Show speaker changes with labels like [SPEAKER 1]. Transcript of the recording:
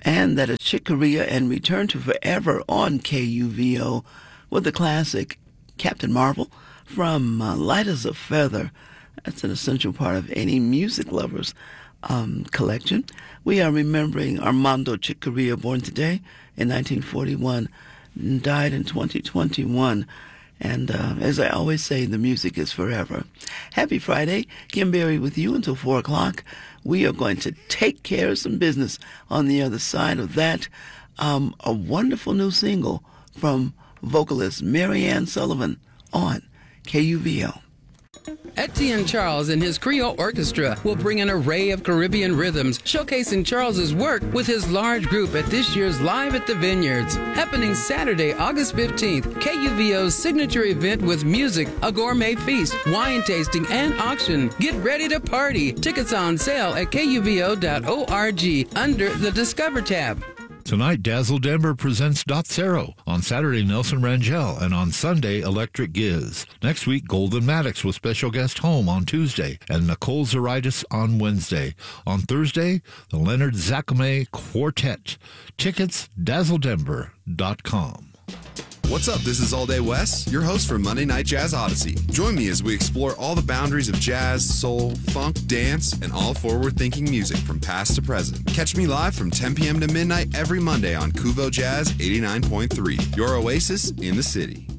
[SPEAKER 1] And that is Chick Corea and Return to Forever on KUVO with the classic Captain Marvel from Light as a Feather. That's an essential part of any music lover's collection. We are remembering Armando Chick Corea, born today in 1941, died in 2021. And as I always say, the music is forever. Happy Friday. Kim Berry with you until 4 o'clock. We are going to take care of some business on the other side of that. A wonderful new single from vocalist Marianne Sullivan on KUVO.
[SPEAKER 2] Etienne Charles and his Creole Orchestra will bring an array of Caribbean rhythms, showcasing Charles's work with his large group at this year's Live at the Vineyards, happening Saturday, August 15th. KUVO's signature event with music, a gourmet feast, wine tasting, and auction. Get ready to party. Tickets on sale at kuvo.org under the Discover tab.
[SPEAKER 3] Tonight, Dazzle Denver presents Dot Zero. On Saturday, Nelson Rangel. And on Sunday, Electric Giz. Next week, Golden Maddox with special guest Home on Tuesday. And Nicole Zaritis on Wednesday. On Thursday, the Leonard Zacome Quartet. Tickets, dazzledenver.com.
[SPEAKER 4] What's up? This is All Day Wes, your host for Monday Night Jazz Odyssey. Join me as we explore all the boundaries of jazz, soul, funk, dance, and all forward-thinking music from past to present. Catch me live from 10 p.m. to midnight every Monday on Kuvo Jazz 89.3, your oasis in the city.